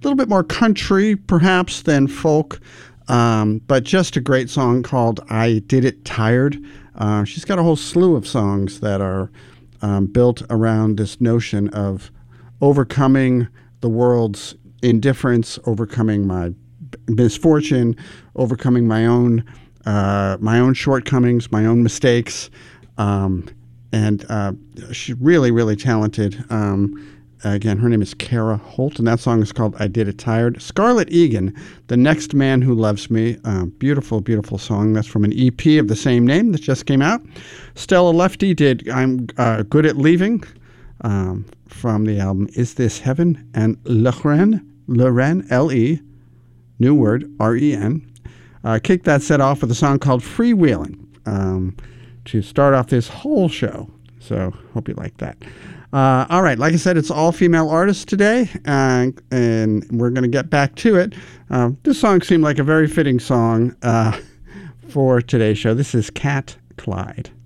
little bit more country, perhaps, than folk, but just a great song called I Did It Tired. She's got a whole slew of songs that are built around this notion of overcoming the world's indifference, overcoming my misfortune, overcoming my own shortcomings, my own mistakes, and she's really, really talented. Again, her name is Kara Holt, and that song is called I Did It Tired. Scarlett Egan, The Next Man Who Loves Me. Beautiful, beautiful song. That's from an EP of the same name that just came out. Stella Lefty did I'm Good at Leaving from the album Is This Heaven? And Loren, L-E, new word, R-E-N. Kicked that set off with a song called Freewheeling to start off this whole show. So hope you like that. All right, like I said, it's all female artists today, and we're going to get back to it. This song seemed like a very fitting song for today's show. This is Cat Clyde.